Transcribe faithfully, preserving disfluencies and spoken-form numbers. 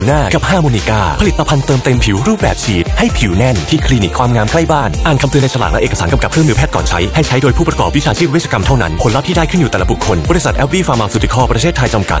หน้ากับฮาร์โมนิก้าผลิตภัณฑ์เติมเต็มผิวรูปแบบฉีดให้ผิวแน่นที่คลินิกความงามใกล้บ้านอ่านคำเตือนในฉลากและเอกสารกำกับเครื่องมือแพทย์ก่อนใช้ให้ใช้โดยผู้ประกอบวิชาชีพเวชกรรมเท่านั้นผลลัพธ์ที่ได้ขึ้นอยู่แต่ละบุคคลบริษัทแอลบี้ฟาร์มาซูติคอลประเทศไทยจำกัด